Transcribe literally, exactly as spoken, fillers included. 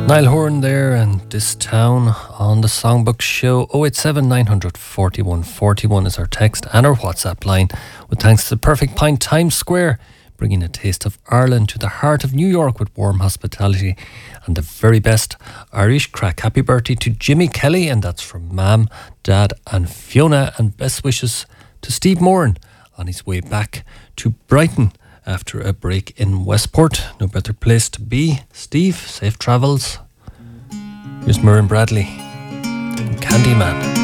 Niall Horan there, and This Town on the Songbook Show. oh eight seven nine four one four one is our text and our WhatsApp line, with thanks to the Perfect Pint Times Square, bringing a taste of Ireland to the heart of New York with warm hospitality and the very best Irish crack. Happy birthday to Jimmy Kelly, and that's from Mam, Dad and Fiona, and best wishes to Steve Moran on his way back to Brighton after a break in Westport. No better place to be. Steve, safe travels. Here's Murren Bradley and Candyman.